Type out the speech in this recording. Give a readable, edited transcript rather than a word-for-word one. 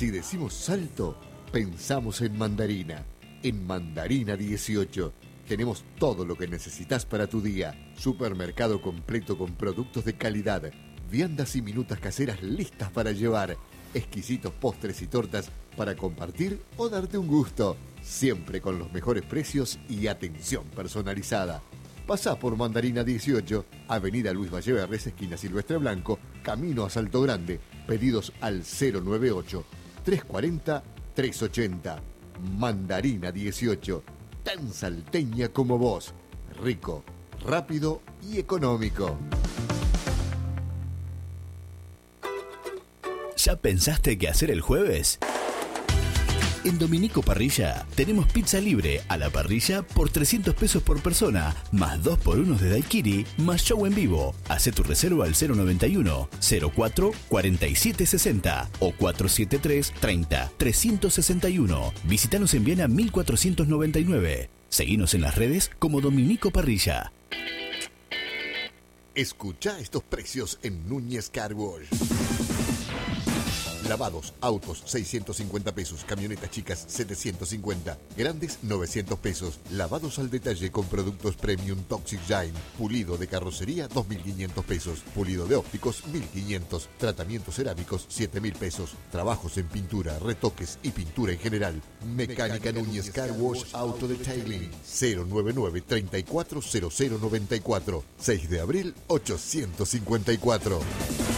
Si decimos Salto, pensamos en Mandarina. En Mandarina 18 tenemos todo lo que necesitas para tu día. Supermercado completo con productos de calidad. Viandas y minutas caseras listas para llevar. Exquisitos postres y tortas para compartir o darte un gusto. Siempre con los mejores precios y atención personalizada. Pasá por Mandarina 18, Avenida Luis Valleverres, esquina Silvestre Blanco, camino a Salto Grande. Pedidos al 098-340-380. Mandarina 18, tan salteña como vos. Rico, rápido y económico. ¿Ya pensaste qué hacer el jueves? En Dominico Parrilla tenemos pizza libre a la parrilla por 300 pesos por persona, más 2x1 de daiquiri, más show en vivo. Hacé tu reserva al 091 04 47 60 o 473 30 361. Visítanos en Viena 1499. Seguinos en las redes como Dominico Parrilla. Escuchá estos precios en Núñez Car Wash. Lavados, autos, 650 pesos. Camionetas chicas, 750. Grandes, 900 pesos. Lavados al detalle con productos Premium Toxic Shine. Pulido de carrocería, 2.500 pesos. Pulido de ópticos, 1.500. Tratamientos cerámicos, 7.000 pesos. Trabajos en pintura, retoques y pintura en general. Mecánica Núñez Car Wash Auto Detailing. 099-340094. 6 de abril, 854.